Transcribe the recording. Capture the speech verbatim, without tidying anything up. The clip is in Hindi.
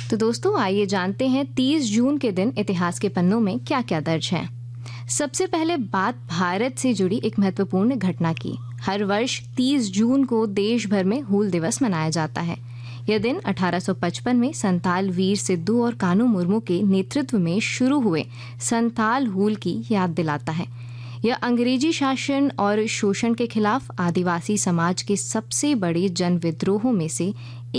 तो दोस्तों आइए जानते हैं तीस जून के दिन इतिहास के पन्नों में क्या क्या दर्ज है। सबसे पहले बात भारत से जुड़ी एक महत्वपूर्ण घटना की। हर वर्ष तीस जून को देश भर में हूल दिवस मनाया जाता है। यह दिन अठारह सौ पचपन में संताल वीर सिद्धू और कानू मुर्मू के नेतृत्व में शुरू हुए संताल हूल की याद दिलाता है। यह अंग्रेजी शासन और शोषण के खिलाफ आदिवासी समाज के सबसे बड़े जन विद्रोहों में से